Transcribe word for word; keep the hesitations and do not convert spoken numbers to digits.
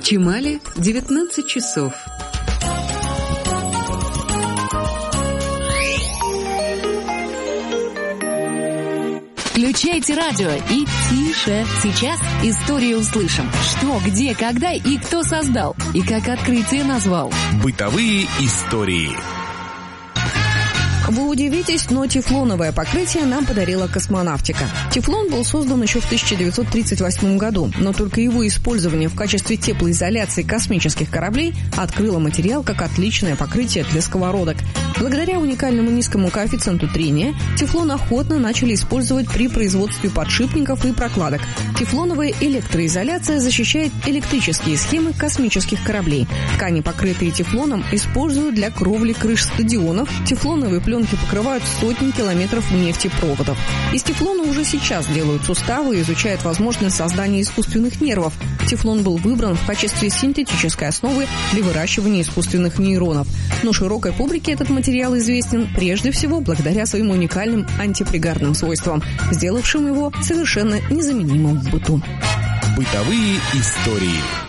В Чимале девятнадцать часов. Включайте радио и тише. Сейчас историю услышим. Что, где, когда и кто создал. И как открытие назвал. Бытовые истории. Вы удивитесь, но тефлоновое покрытие нам подарила космонавтика. Тефлон был создан еще в тысяча девятьсот тридцать восьмом году, но только его использование в качестве теплоизоляции космических кораблей открыло материал как отличное покрытие для сковородок. Благодаря уникальному низкому коэффициенту трения тефлон охотно начали использовать при производстве подшипников и прокладок. Тефлоновая электроизоляция защищает электрические схемы космических кораблей. Ткани, покрытые тефлоном, используют для кровли крыш стадионов. Тефлоновые пленки покрывают сотни километров нефтепроводов. Из тефлона уже сейчас делают суставы и изучают возможность создания искусственных нервов. Тефлон был выбран в качестве синтетической основы для выращивания искусственных нейронов. Но широкой публике этот материал известен прежде всего благодаря своим уникальным антипригарным свойствам, сделавшим его совершенно незаменимым в быту. Бытовые истории.